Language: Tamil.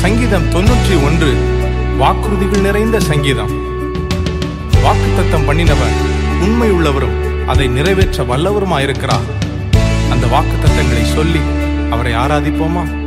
சங்கீதம் 91 வாக்குறுதிகள் நிறைந்த சங்கீதம். வாக்குத்தத்தம் பண்ணினவர் உண்மை உள்ளவரும் அதை நிறைவேற்ற வல்லவருமாயிருக்கிறார். அந்த வாக்குத்தத்தங்களை சொல்லி அவரை ஆராதிப்போமா?